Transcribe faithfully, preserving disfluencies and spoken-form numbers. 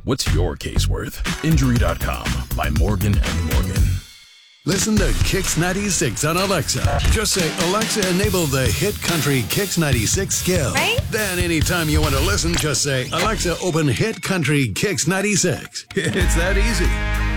What's your case worth? Injury dot com by Morgan and Morgan. Listen to Kix ninety-six on Alexa. Just say, Alexa, enable the hit country Kix ninety-six skill. Right? Then anytime you want to listen, just say, Alexa, open hit country Kix ninety-six. It's that easy.